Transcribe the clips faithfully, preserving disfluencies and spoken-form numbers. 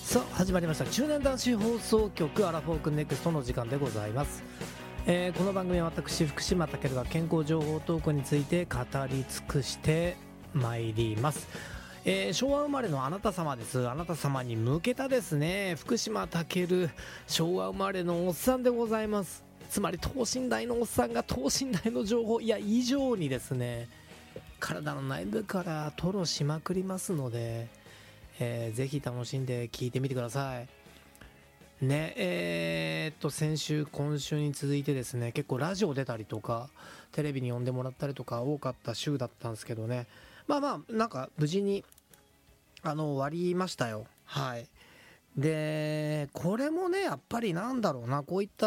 さあ始まりました中年男子放送局アラフォークネクストの時間でございます。えー、この番組は私福島健が健康情報トークについて語り尽くしてまいります。えー、昭和生まれのあなた様です。あなた様に向けたですね、福島健昭和生まれのおっさんでございます。つまり等身大のおっさんが等身大の情報、いや以上にですね、体の内部から吐露しまくりますので、えー、ぜひ楽しんで聞いてみてくださいね。えー、っと先週今週に続いてですね、結構ラジオ出たりとかテレビに呼んでもらったりとか多かった週だったんですけどね、まあまあなんか無事にあの終わりましたよ。はい。でこれもねやっぱりなんだろうな、こういった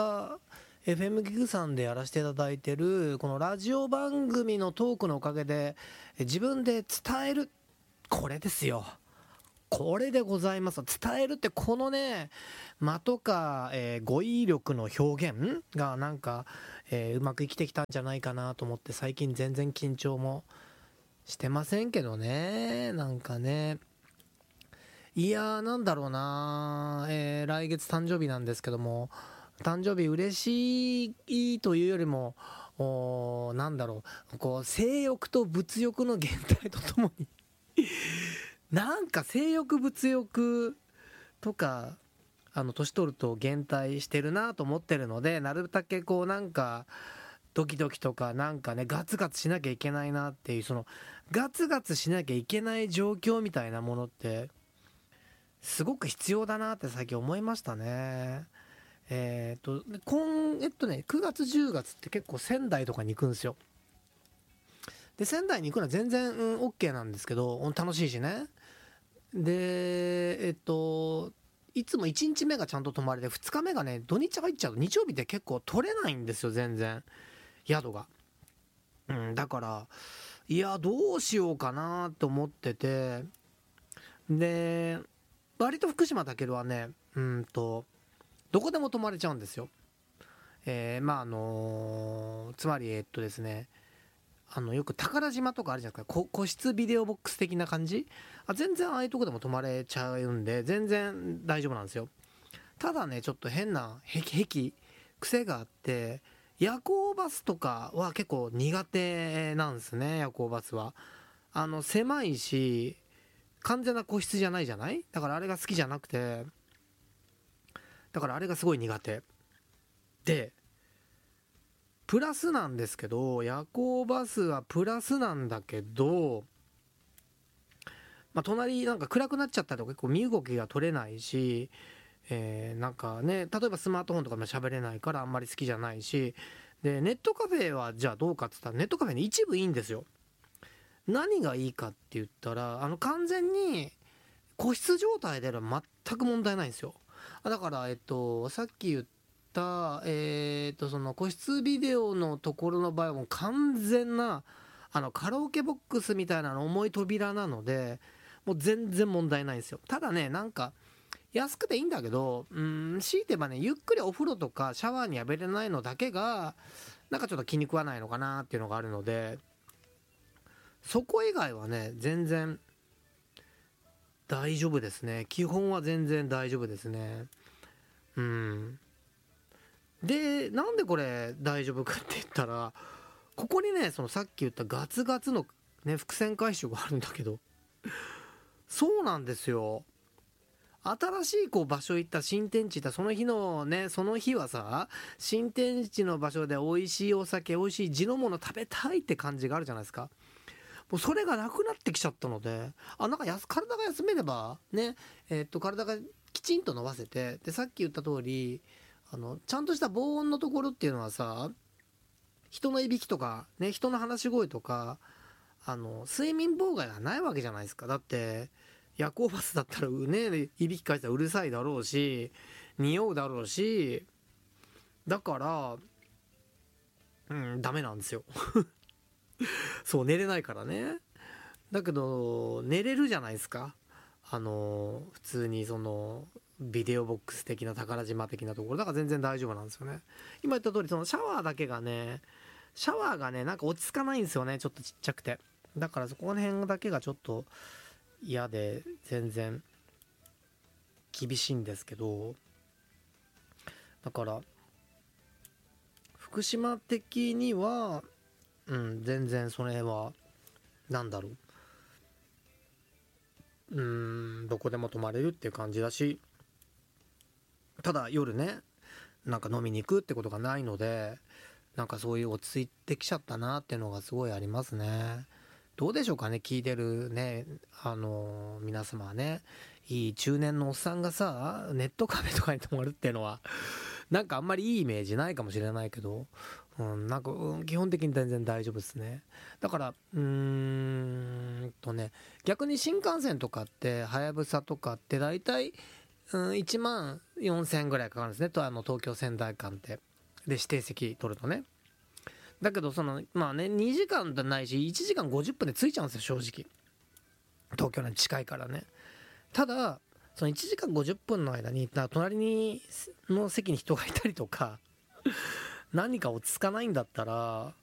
エフエム ギグさんでやらせていただいてるこのラジオ番組のトークのおかげで自分で伝える、これですよ、これでございます。伝えるってこのね間とか、えー語彙力の表現がなんか、えーうまく生きてきたんじゃないかなと思って、最近全然緊張もしてませんけどね。なんかね、いやーなんだろうな、えー来月誕生日なんですけども、誕生日嬉しいというよりも、おーなんだろう、こう性欲と物欲の減退とともになんか性欲物欲とかあの年取ると減退してるなと思ってるので、なるだけこうなんかドキドキとかなんかねガツガツしなきゃいけないなっていう、そのガツガツしなきゃいけない状況みたいなものってすごく必要だなって最近思いましたね。えっと今えっとねくがつじゅうがつって結構仙台とかに行くんですよ。で仙台に行くのは全然、うん、OK なんですけど、楽しいしね。でえっといつもいちにちめがちゃんと泊まりで、ふつかめがね土日入っちゃうと日曜日って結構取れないんですよ、全然宿が。うん、だからいやどうしようかなと思ってて、で割と福島だけはね、うんとどこでも泊まれちゃうんですよ。えー、まああのーつまりえっとですね、あのよく宝島とかあるじゃないですか、こ個室ビデオボックス的な感じ、あ全然ああいうとこでも泊まれちゃうんで全然大丈夫なんですよ。ただねちょっと変な癖癖癖があって、夜行バスとかは結構苦手なんですね。夜行バスはあの狭いし完全な個室じゃないじゃない、だからあれが好きじゃなくて、だからあれがすごい苦手で、プラスなんですけど、夜行バスはプラスなんだけど、まあ、隣なんか暗くなっちゃったりとか結構身動きが取れないし、えーなんかね例えばスマートフォンとかも喋れないからあんまり好きじゃないし、でネットカフェはじゃあどうかって言ったらネットカフェね一部いいんですよ。何がいいかって言ったら、あの完全に個室状態であれば全く問題ないんですよ。だからえっとさっき言ったえっとその個室ビデオのところの場合はもう完全なあのカラオケボックスみたいなの重い扉なのでもう全然問題ないんですよ。ただねなんか安くていいんだけど、うーん強いてばねゆっくりお風呂とかシャワーに浴びれないのだけがなんかちょっと気に食わないのかなっていうのがあるので、そこ以外はね全然大丈夫ですね。基本は全然大丈夫ですね。うんでなんでこれ大丈夫かって言ったら、ここにねそのさっき言ったガツガツのね伏線回収があるんだけど、そうなんですよ。新しいこう場所行った新天地行ったその日のねその日はさ、新天地の場所で美味しいお酒美味しい地のもの食べたいって感じがあるじゃないですか。もうそれがなくなってきちゃったので、あなんかやす体が休めればね、えーっと体がきちんと伸ばせて、でさっき言った通りあのちゃんとした防音のところっていうのはさ、人のいびきとかね人の話し声とかあの睡眠妨害がないわけじゃないですか。だって夜行バスだったらねいびきかいたらうるさいだろうし匂うだろうし、だからうんダメなんですよそう寝れないからね。だけど寝れるじゃないですか、あの普通にそのビデオボックス的な宝島的なところだから全然大丈夫なんですよね。今言った通りそのシャワーだけがねシャワーがねなんか落ち着かないんですよね、ちょっとちっちゃくて。だからそこら辺だけがちょっと嫌で全然厳しいんですけど、だから福島的には、うん、全然それはなんだろう、うーんどこでも泊まれるっていう感じだし、ただ夜ねなんか飲みに行くってことがないので、なんかそういう落ち着いてきちゃったなっていうのがすごいありますね。どうでしょうかね、聞いてるね、あのー皆様はね、いい中年のおっさんがさネットカフェとかに泊まるっていうのはなんかあんまりいいイメージないかもしれないけど、うん、なんか、うん、基本的に全然大丈夫ですね。だからうーんとね、逆に新幹線とかってはやぶさとかって大体、うん、いちまんよんせんえんぐらいかかるんですね、とあの東京仙台間ってで指定席取るとね。だけどそのまあねにじかんじゃないしいちじかんごじゅっぷんで着いちゃうんですよ、正直東京に近いからね。ただそのいちじかんごじゅっぷんの間に隣にの席に人がいたりとか何か落ち着かないんだったら